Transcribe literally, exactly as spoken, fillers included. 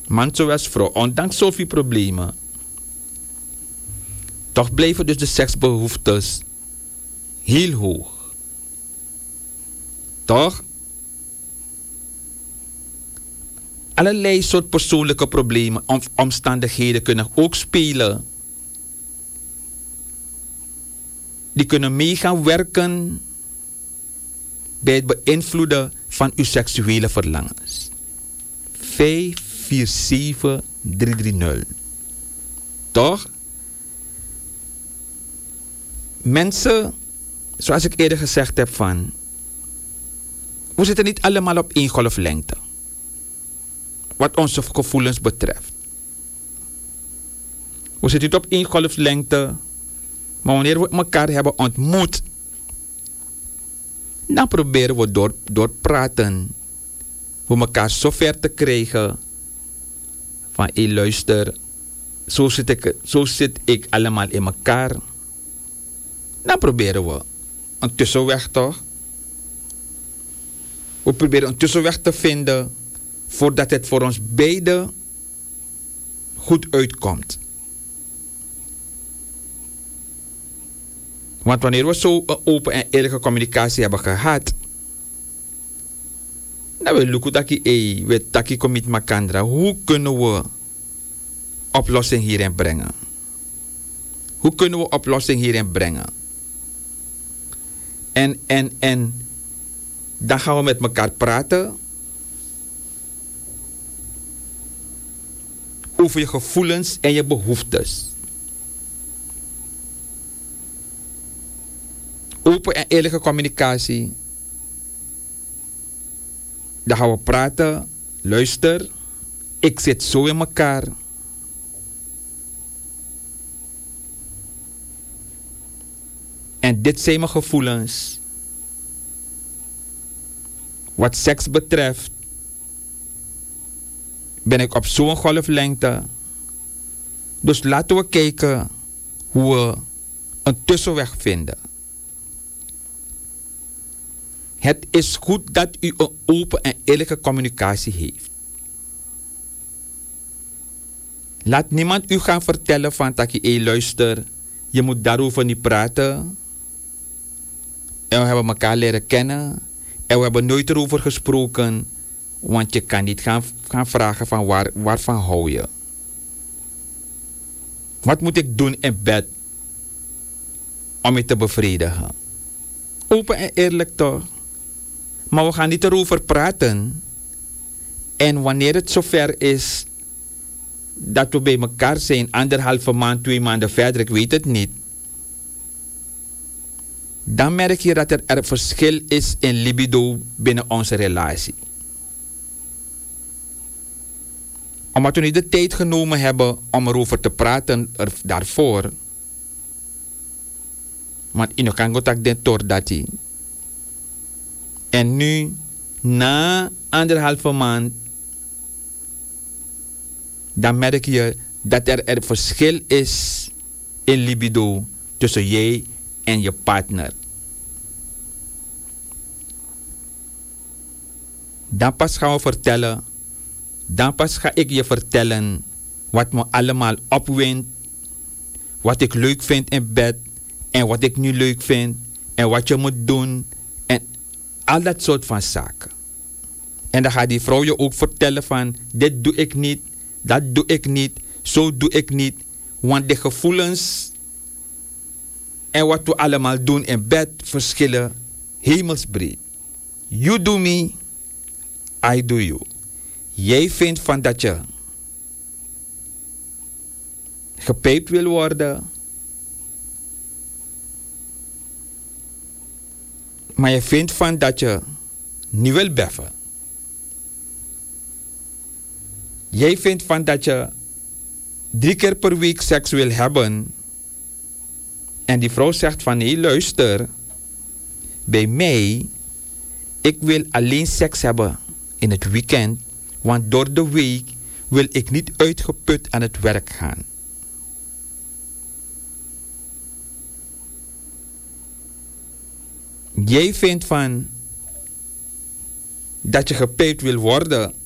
Man zoals vrouw, ondanks zoveel problemen. Toch blijven dus de seksbehoeftes heel hoog. Toch? Allerlei soort persoonlijke problemen, om, omstandigheden kunnen ook spelen. Die kunnen mee gaan werken bij het beïnvloeden van uw seksuele verlangens. vijf vier zeven drie drie nul. Toch? Mensen, zoals ik eerder gezegd heb van, we zitten niet allemaal op één golflengte. Wat onze gevoelens betreft. We zitten niet op één golflengte. Maar wanneer we elkaar hebben ontmoet, dan proberen we door, door praten, we elkaar zo ver te krijgen van, hé luister, zo zit, ik, zo zit ik allemaal in elkaar. Dan proberen we een tussenweg toch? We proberen een tussenweg te vinden voordat het voor ons beiden goed uitkomt. Want wanneer we zo een open en eerlijke communicatie hebben gehad, dan we lukken dat je we taki komit makandra. Hoe kunnen we oplossing hierin brengen? Hoe kunnen we oplossing hierin brengen? En, en, en dan gaan we met elkaar praten over je gevoelens en je behoeftes. Open en eerlijke communicatie. Dan gaan we praten. Luister. Ik zit zo in elkaar. En dit zijn mijn gevoelens. Wat seks betreft, ben ik op zo'n golflengte. Dus laten we kijken hoe we een tussenweg vinden. Het is goed dat u een open en eerlijke communicatie heeft. Laat niemand u gaan vertellen van dat je, hey, luister, je moet daarover niet praten. En we hebben elkaar leren kennen. En we hebben nooit erover gesproken. Want je kan niet gaan, gaan vragen van waar, waarvan hou je. Wat moet ik doen in bed om je te bevredigen? Open en eerlijk toch? Maar we gaan niet erover praten. En wanneer het zover is dat we bij elkaar zijn, anderhalve maand, twee maanden verder, ik weet het niet. Dan merk je dat er, er verschil is in libido binnen onze relatie. Omdat we niet de tijd genomen hebben om erover te praten er, daarvoor. Want in kan gotak den tordati. En nu, na anderhalve maand, dan merk je dat er, er verschil is in libido tussen jij en je partner. Dan pas gaan we vertellen, dan pas ga ik je vertellen wat me allemaal opwindt, wat ik leuk vind in bed en wat ik niet leuk vind en wat je moet doen en al dat soort van zaken. En dan gaat die vrouw je ook vertellen van, dit doe ik niet, dat doe ik niet, zo doe ik niet, want de gevoelens en wat we allemaal doen in bed verschillen hemelsbreed. You do me, I do you. Jij vindt van dat je gepijpt wil worden, maar je vindt van dat je niet wil beffen. Jij vindt van dat je drie keer per week seks wil hebben. En die vrouw zegt van, nee, luister. Bij mij, ik wil alleen seks hebben in het weekend. Want door de week wil ik niet uitgeput aan het werk gaan. Jij vindt van dat je gepijpt wil worden.